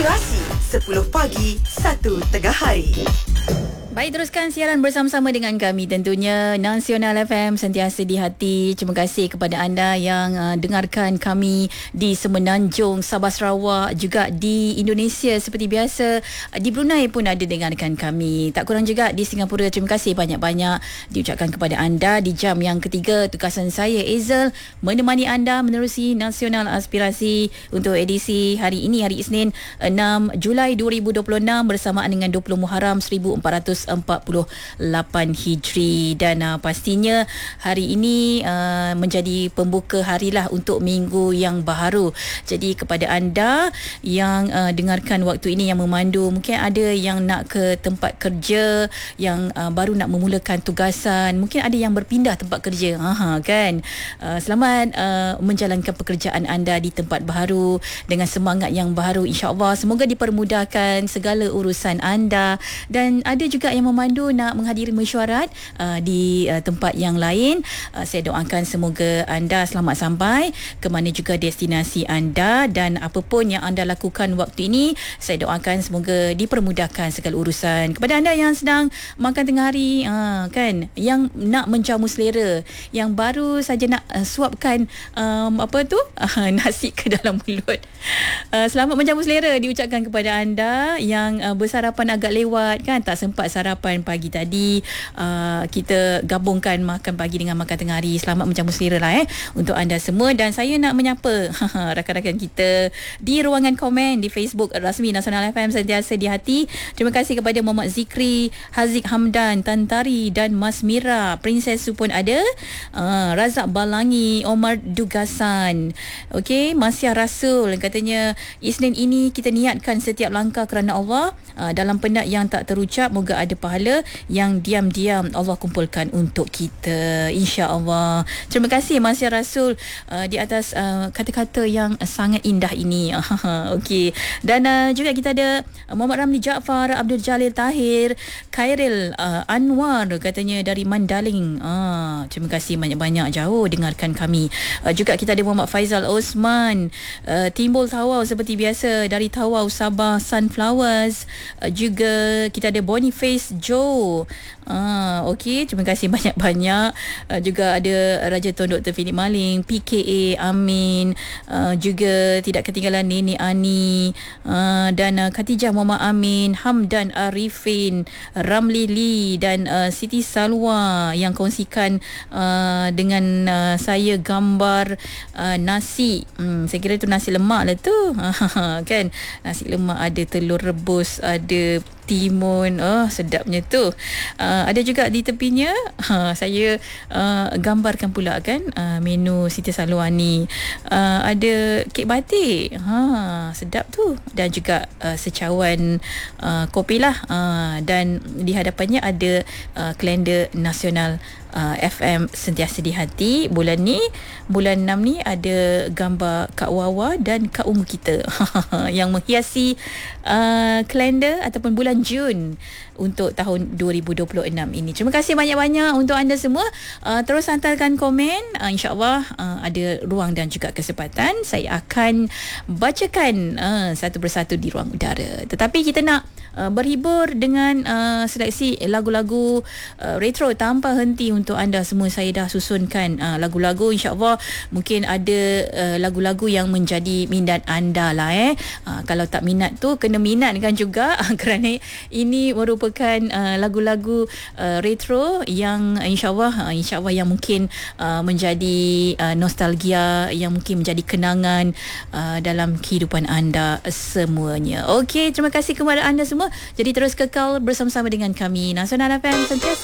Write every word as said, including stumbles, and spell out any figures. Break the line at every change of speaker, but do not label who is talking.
Inspirasi sepuluh pagi, satu tengah hari.
Baik, teruskan siaran bersama-sama dengan kami tentunya Nasional F M, sentiasa di hati. Terima kasih kepada anda yang uh, dengarkan kami di Semenanjung, Sabah, Sarawak, juga di Indonesia seperti biasa. Uh, di Brunei pun ada dengarkan kami. Tak kurang juga di Singapura. Terima kasih banyak-banyak diucapkan kepada anda di jam yang ketiga. Tugasan saya Ezel menemani anda menerusi Nasional Aspirasi untuk edisi hari ini, hari Isnin enam Julai dua ribu dua puluh enam bersamaan dengan dua puluh Muharram seribu empat ratus empat puluh lapan Hijri. Dan uh, pastinya hari ini uh, menjadi pembuka harilah untuk minggu yang baharu. Jadi kepada anda yang uh, dengarkan waktu ini, yang memandu, mungkin ada yang nak ke tempat kerja, yang uh, baru nak memulakan tugasan, mungkin ada yang berpindah tempat kerja. Aha, kan? Uh, selamat uh, menjalankan pekerjaan anda di tempat baharu dengan semangat yang baharu, insya-Allah. Semoga dipermudahkan segala urusan anda. Dan ada juga yang memandu nak menghadiri mesyuarat uh, di uh, tempat yang lain. Uh, saya doakan semoga anda selamat sampai ke mana juga destinasi anda, dan apa pun yang anda lakukan waktu ini, saya doakan semoga dipermudahkan segala urusan. Kepada anda yang sedang makan tengah hari, uh, kan, yang nak menjamu selera, yang baru saja nak uh, suapkan um, apa tu uh, nasi ke dalam mulut, uh, selamat menjamu selera diucapkan kepada anda yang uh, bersarapan agak lewat, kan, tak sempat sarapan pagi tadi. Uh, kita gabungkan makan pagi dengan makan tengah hari. Selamat menjamu selera lah eh untuk anda semua. Dan saya nak menyapa rakan-rakan kita di ruangan komen di Facebook rasmi Nasional F M, sentiasa di hati. Terima kasih kepada Muhammad Zikri, Haziq Hamdan, Tantari dan Mas Mira. Princess Su pun ada. Uh, Razak Balangi, Omar Dugasan. Okey, Masya Rasul katanya Isnin ini kita niatkan setiap langkah kerana Allah. Uh, dalam penat yang tak terucap, moga ada pahala yang diam-diam Allah kumpulkan untuk kita, insya-Allah. Terima kasih Masya Rasul uh, di atas uh, kata-kata yang sangat indah ini. Okey. Dan uh, juga kita ada Muhammad Ramli Jaafar, Abdul Jalil Tahir, Khairil uh, Anwar katanya dari Mandaling. Ah, terima kasih banyak-banyak, jauh dengarkan kami. Uh, juga kita ada Muhammad Faizal Osman, uh, Timbul Tawau seperti biasa dari Tawau Sabah Sunflowers. Uh, juga kita ada Boniface Joe. Ah, okey, terima kasih banyak-banyak. Uh, juga ada Raja Tun Doktor Philip Maling, P K A Amin, uh, juga tidak ketinggalan Nenek Ani, uh, dan uh, Khatijah Muhammad Amin, Hamdan Arifin, Ramli Lee dan uh, Siti Salwa yang kongsikan uh, dengan uh, saya gambar uh, nasi. Hmm, saya kira tu nasi lemak lah tu. Kan? Nasi lemak ada telur rebus, ada timun. Oh, sedapnya tu. Uh, ada juga di tepinya uh, saya uh, gambarkan pula, kan, uh, menu Siti Salwa ni. Uh, ada kek batik. Ha, sedap tu. Dan juga uh, secawan uh, kopi lah. Uh, dan di hadapannya ada uh, kalender nasional Uh, F M sentiasa di hati. Bulan ni, bulan enam ni ada gambar Kak Wawa dan Kak Umu kita yang menghiasi uh, kalender ataupun bulan Jun untuk tahun dua ribu dua puluh enam ini. Terima kasih banyak-banyak untuk anda semua. Uh, terus hantarkan komen. Uh, InsyaAllah uh, ada ruang dan juga kesempatan saya akan bacakan uh, satu persatu di ruang udara. Tetapi kita nak uh, berhibur dengan uh, seleksi lagu-lagu uh, retro tanpa henti untuk anda semua. Saya dah susunkan uh, lagu-lagu, insya-Allah mungkin ada uh, lagu-lagu yang menjadi minat anda lah eh. Uh, kalau tak minat tu kena minatkan juga kerana ini merupakan uh, lagu-lagu uh, retro yang insya-Allah uh, insya-Allah yang mungkin uh, menjadi uh, nostalgia, yang mungkin menjadi kenangan uh, dalam kehidupan anda semuanya. Okey, terima kasih kepada anda semua. Jadi terus kekal bersama-sama dengan kami Nasional F M, sentiasa